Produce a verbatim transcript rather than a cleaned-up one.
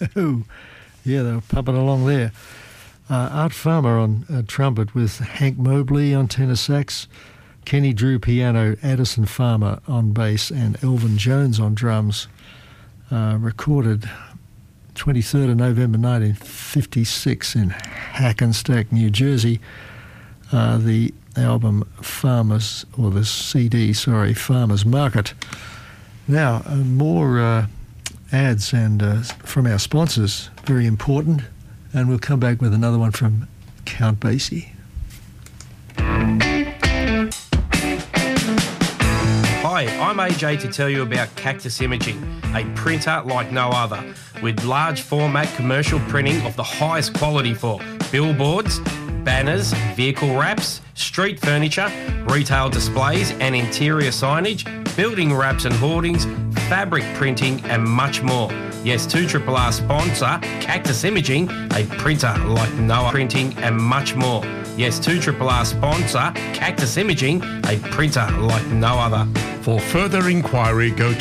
Oh, yeah, they were pumping along there. Uh, Art Farmer on uh, trumpet with Hank Mobley on tenor sax, Kenny Drew piano, Addison Farmer on bass, and Elvin Jones on drums. Uh, recorded twenty-third of November nineteen fifty-six in Hackensack, New Jersey. Uh, the album Farmers, or the C D, sorry, Farmers Market. Now, uh, more uh, ads and uh, from our sponsors, very important, and we'll come back with another one from Count Basie. Hi, I'm A J to tell you about Cactus Imaging, a printer like no other, with large format commercial printing of the highest quality for billboards, banners, vehicle wraps, street furniture, retail displays and interior signage, building wraps and hoardings, fabric printing and much more. Yes, two R R sponsor Cactus Imaging, a printer like no other, printing and much more. Yes, two R R sponsor Cactus Imaging, a printer like no other. For further inquiry, go